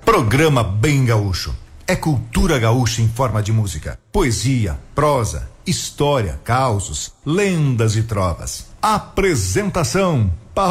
Programa Bem Gaúcho. É cultura gaúcha em forma de música, poesia, prosa, história, causos, lendas e trovas. Apresentação: